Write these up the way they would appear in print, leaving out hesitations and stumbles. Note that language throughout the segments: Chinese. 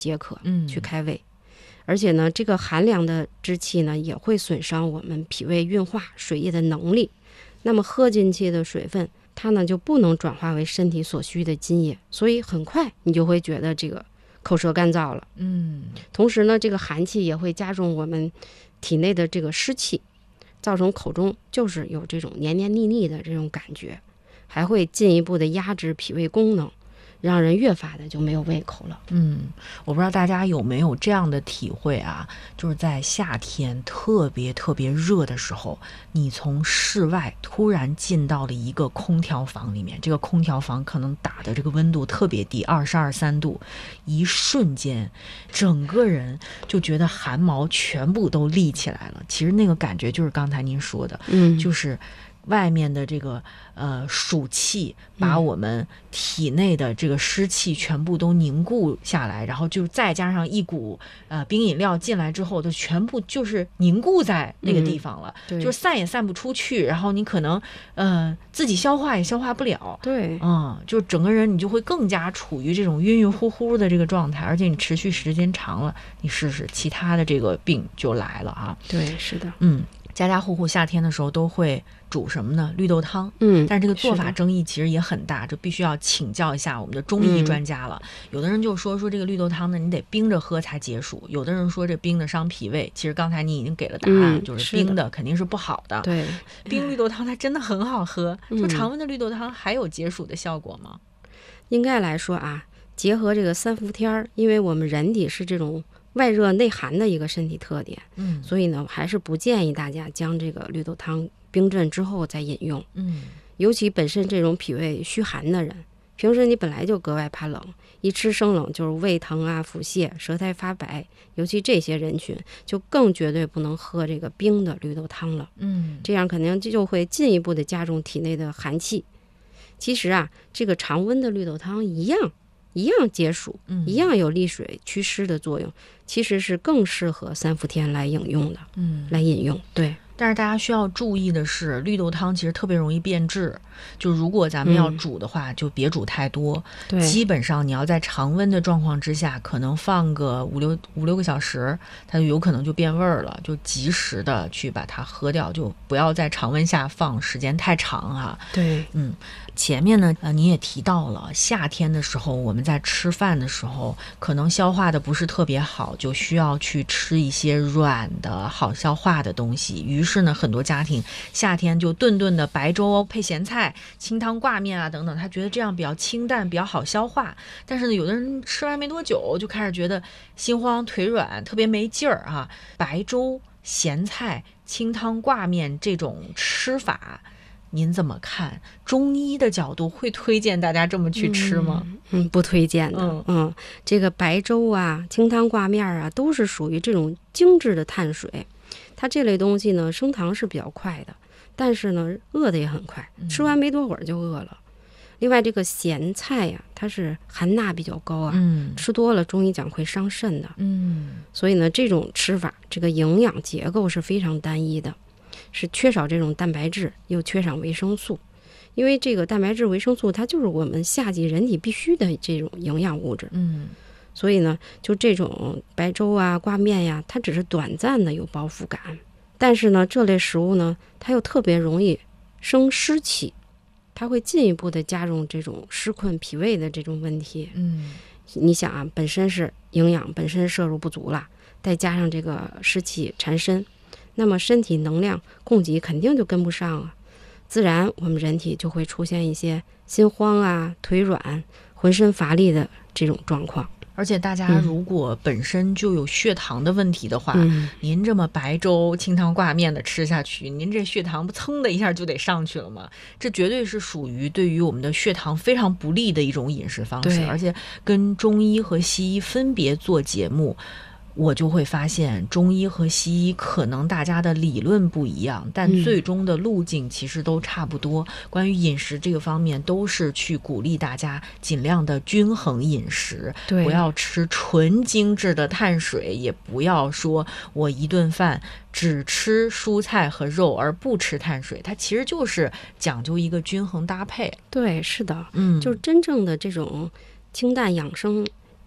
解渴，去开胃。而且呢，这个寒凉的之气呢，也会损伤我们脾胃运化水液的能力。那么喝进去的水分，它呢就不能转化为身体所需的津液，所以很快你就会觉得这个口舌干燥了。同时呢，这个寒气也会加重我们体内的这个湿气，造成口中就是有这种黏黏腻腻的这种感觉，还会进一步的压制脾胃功能，让人越发的就没有胃口了。 我不知道大家有没有这样的体会啊，就是在夏天特别特别热的时候，你从室外突然进到了一个空调房里面，这个空调房可能打的这个温度特别低，22、3度，一瞬间整个人就觉得汗毛全部都立起来了。其实那个感觉就是刚才您说的，就是外面的这个暑气把我们体内的这个湿气全部都凝固下来，然后就再加上一股冰饮料进来之后，就全部就是凝固在那个地方了，就是散也散不出去，然后你可能自己消化也消化不了，就整个人你就会更加处于这种晕晕乎乎的这个状态，而且你持续时间长了，你试试其他的这个病就来了啊。 对，是的。 家家户户夏天的时候都会煮什么呢？绿豆汤。但是这个做法争议其实也很大，这必须要请教一下我们的中医专家了。有的人就说这个绿豆汤呢，你得冰着喝才解暑；有的人说这冰的伤脾胃。其实刚才你已经给了答案，就是冰的肯定是不好的。 对， 冰绿豆汤它真的很好喝。就常温的绿豆汤还有解暑的效果吗？ 应该来说啊，结合这个3伏天，因为我们人体是这种外热内寒的一个身体特点，所以呢，还是不建议大家将这个绿豆汤冰镇之后再饮用。尤其本身这种脾胃虚寒的人，平时你本来就格外怕冷，一吃生冷就是胃疼啊、腹泻、舌苔发白，尤其这些人群就更绝对不能喝这个冰的绿豆汤了。这样肯定就会进一步的加重体内的寒气。其实啊，这个常温的绿豆汤一样解暑，一样有利水祛湿的作用，其实是更适合3伏天来饮用的。来饮用。对。 但是大家需要注意的是，绿豆汤其实特别容易变质，就如果咱们要煮的话，就别煮太多。基本上你要在常温的状况之下，可能放个五六个小时，它就有可能就变味儿了，就及时的去把它喝掉，就不要在常温下放时间太长啊。 对。 前面呢，你也提到了，夏天的时候我们在吃饭的时候，可能消化的不是特别好，就需要去吃一些软的好消化的东西。于是呢，很多家庭夏天就顿顿的白粥配咸菜、清汤挂面啊等等，他觉得这样比较清淡，比较好消化。但是呢，有的人吃完没多久就开始觉得心慌腿软，特别没劲儿啊。白粥、咸菜、清汤挂面这种吃法，您怎么看？中医的角度会推荐大家这么去吃吗？ 不推荐的。这个白粥啊、清汤挂面啊，都是属于这种精致的碳水。它这类东西呢，升糖是比较快的，但是呢，饿的也很快，吃完没多会儿就饿了。另外，这个咸菜呀，它是含钠比较高啊，吃多了中医讲会伤肾的。所以呢，这种吃法，这个营养结构是非常单一的。是缺少这种蛋白质，又缺少维生素。因为这个蛋白质、维生素它就是我们夏季人体必须的这种营养物质。所以呢，就这种白粥啊、挂面呀，它只是短暂的有饱腹感，但是呢，这类食物呢，它又特别容易生湿气，它会进一步的加重这种湿困脾胃的这种问题。你想啊，本身是营养本身摄入不足了，再加上这个湿气缠身，那么身体能量供给肯定就跟不上了，自然我们人体就会出现一些心慌啊、腿软、浑身乏力的这种状况。 而且大家如果本身就有血糖的问题的话，您这么白粥、清汤挂面的吃下去，您这血糖不噌的一下就得上去了吗？这绝对是属于对于我们的血糖非常不利的一种饮食方式。而且跟中医和西医分别做节目，我就会发现中医和西医可能大家的理论不一样，但最终的路径其实都差不多。关于饮食这个方面，都是去鼓励大家尽量的均衡饮食，不要吃纯精致的碳水，也不要说我一顿饭只吃蔬菜和肉而不吃碳水，它其实就是讲究一个均衡搭配。 对，是的。就是真正的这种清淡养生，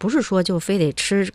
不是说就非得吃